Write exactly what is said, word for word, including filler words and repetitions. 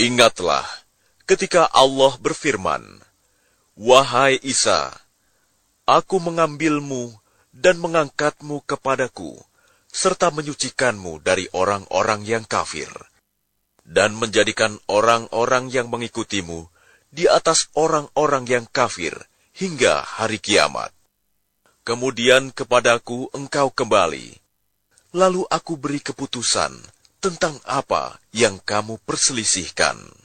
Ingatlah ketika Allah berfirman, "Wahai Isa, Aku mengambilmu dan mengangkatmu kepadaku, serta menyucikanmu dari orang-orang yang kafir, dan menjadikan orang-orang yang mengikutimu di atas orang-orang yang kafir hingga hari kiamat. Kemudian kepadaku engkau kembali, lalu aku beri keputusan tentang apa yang kamu perselisihkan."